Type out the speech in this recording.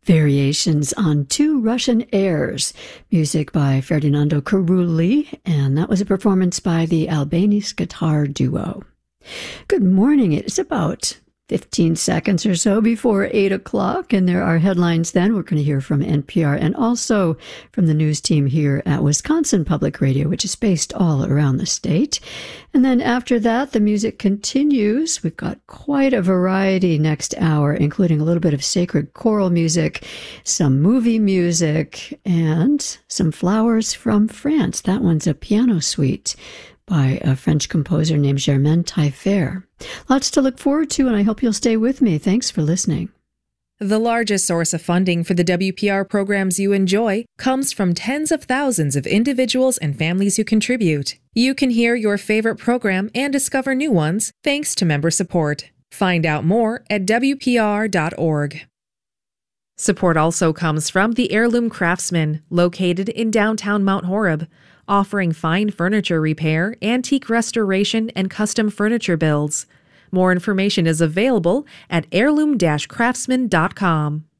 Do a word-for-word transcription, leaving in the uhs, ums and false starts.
Variations on Two Russian Airs, music by Ferdinando Carulli, and that was a performance by the Albanese Guitar Duo. Good morning. It's about fifteen seconds or so before eight o'clock, and there are headlines then. We're going to hear from N P R and also from the news team here at Wisconsin Public Radio, which is based all around the state. And then after that, the music continues. We've got quite a variety next hour, including a little bit of sacred choral music, some movie music, and some flowers from France. That one's a piano suite by a French composer named Germaine Taillefer. Lots to look forward to, and I hope you'll stay with me. Thanks for listening. The largest source of funding for the W P R programs you enjoy comes from tens of thousands of individuals and families who contribute. You can hear your favorite program and discover new ones thanks to member support. Find out more at W P R dot org. Support also comes from the Heirloom Craftsman, located in downtown Mount Horeb, offering fine furniture repair, antique restoration, and custom furniture builds. More information is available at heirloom dash craftsman dot com.